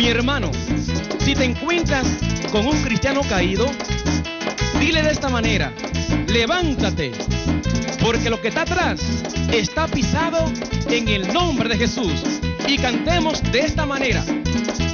Mi hermano, si te encuentras con un cristiano caído, dile de esta manera: levántate, porque lo que está atrás está pisado en el nombre de Jesús. Y cantemos de esta manera: